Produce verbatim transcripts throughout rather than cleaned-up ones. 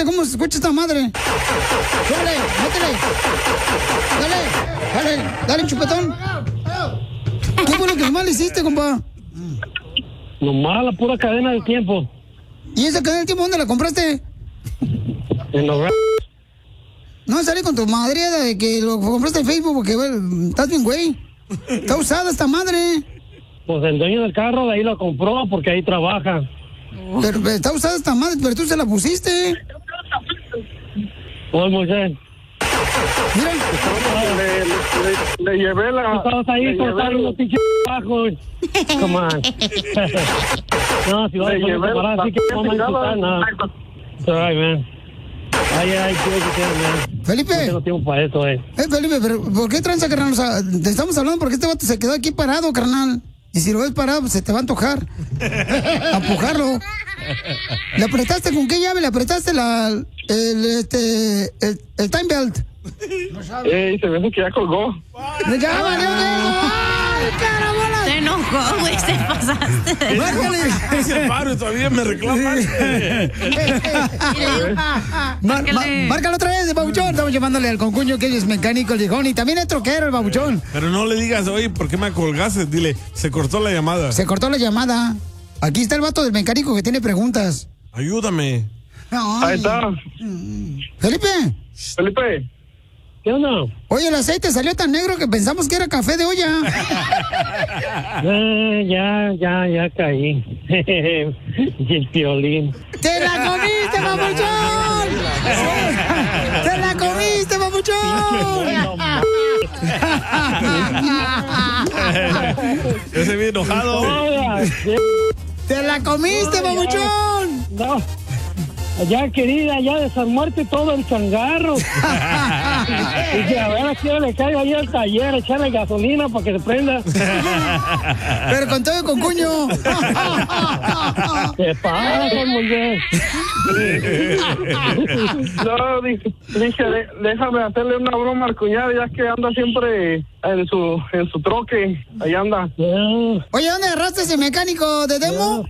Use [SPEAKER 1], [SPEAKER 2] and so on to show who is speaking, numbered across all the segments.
[SPEAKER 1] fíjate cómo se escucha esta madre. Súbele, métele. Dale, dale, dale un chupetón. ¿Qué fue lo que mal hiciste, compa?
[SPEAKER 2] Nomás la pura cadena del tiempo.
[SPEAKER 1] ¿Y esa cadena del tiempo dónde la compraste?
[SPEAKER 2] En los...
[SPEAKER 1] No, salí con tu madre de que lo compraste en Facebook porque, güey, estás bien, güey. Está usada esta madre.
[SPEAKER 2] Pues el dueño del carro de ahí lo compró porque ahí trabaja.
[SPEAKER 1] Pero, pero está usada esta madre, pero tú se la pusiste.
[SPEAKER 2] Pues, Moisés.
[SPEAKER 1] Mira.
[SPEAKER 3] Le, le, le llevé la...
[SPEAKER 2] Tú estabas ahí cortando los pinches bajos. Come on. No, si vas a poner separar, así que no me insultar nada. It's all right, man. Ay, ay, quiero que sea, man.
[SPEAKER 1] Felipe.
[SPEAKER 2] No tengo tiempo para eso, eh.
[SPEAKER 1] Eh, Felipe, pero ¿por qué tranza, carnal? O sea, te estamos hablando porque este vato se quedó aquí parado, carnal. Y si lo ves parado, pues se te va a antojar. A empujarlo. ¿Le apretaste con qué llave? ¿Le apretaste la, el, este, el, el time belt?
[SPEAKER 3] Eh, se ve que ya colgó.
[SPEAKER 1] ¡Ya valió que ¡ay, carabola!
[SPEAKER 4] Se enojó, güey, se pasaste.
[SPEAKER 1] ¡Márcale!
[SPEAKER 5] Ese paro todavía me reclama.
[SPEAKER 1] Mar, mar, márcalo otra vez, babuchón. Estamos llamándole al concuño que es mecánico, el viejón. Y también es troquero, el babuchón.
[SPEAKER 5] Pero no le digas, oye, ¿por qué me colgaste? Dile, se cortó la llamada.
[SPEAKER 1] Se cortó la llamada. Aquí está el vato del mecánico que tiene preguntas.
[SPEAKER 5] Ayúdame.
[SPEAKER 1] Ay.
[SPEAKER 3] Ahí está.
[SPEAKER 1] Felipe.
[SPEAKER 3] Felipe.
[SPEAKER 2] ¿Qué onda?
[SPEAKER 1] Oye, el aceite salió tan negro que pensamos que era café de olla.
[SPEAKER 2] Eh, ya, ya, ya caí. Y el violín.
[SPEAKER 1] ¡Te la comiste, papuchón! ¡Te la comiste, papuchón!
[SPEAKER 5] Ese bien enojado.
[SPEAKER 1] ¡Te la comiste, papuchón!
[SPEAKER 2] No. Ya, querida, ya desarmarte todo el changarro. Dije, a ver a qué hora le caigo ahí al taller, echarle gasolina para que se prenda.
[SPEAKER 1] Pero con todo y con cuño.
[SPEAKER 2] ¿Qué pasa, Moisés?
[SPEAKER 3] No, dije, dije, déjame hacerle una broma al cuñado, ya que anda siempre en su en su troque. Ahí anda.
[SPEAKER 1] Oye, ¿dónde agarraste ese mecánico de demo?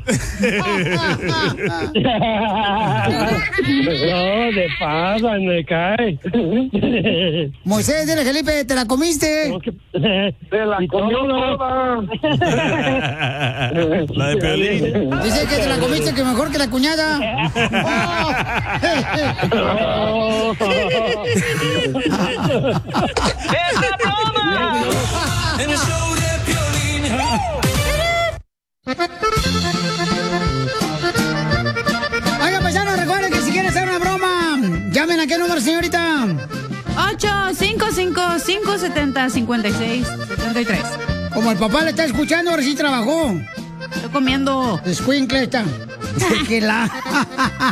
[SPEAKER 2] No, de pasa, me cae.
[SPEAKER 1] Moisés, dile, Felipe, ¿te la comiste?
[SPEAKER 3] Se la comió toda.
[SPEAKER 5] La de Piolín.
[SPEAKER 1] Dice que te la comiste, que mejor que la cuñada.
[SPEAKER 6] ¡Es la broma! En el show de Piolín.
[SPEAKER 1] Oiga, paisanos, recuerden que si quieren hacer una broma, llamen a qué número, señorita.
[SPEAKER 4] ocho cinco cinco, cinco siete cero, cinco seis siete tres.
[SPEAKER 1] Como el papá le está escuchando, ahora sí trabajó.
[SPEAKER 4] Estoy comiendo.
[SPEAKER 1] Escuincle está. Que la...